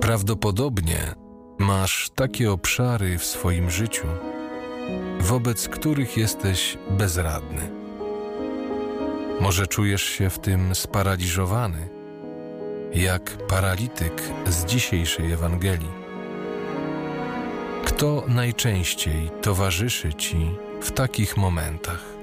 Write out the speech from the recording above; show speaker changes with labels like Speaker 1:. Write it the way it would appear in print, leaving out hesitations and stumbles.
Speaker 1: Prawdopodobnie masz takie obszary w swoim życiu, wobec których jesteś bezradny. Może czujesz się w tym sparaliżowany, jak paralityk z dzisiejszej Ewangelii. Kto najczęściej towarzyszy ci w takich momentach?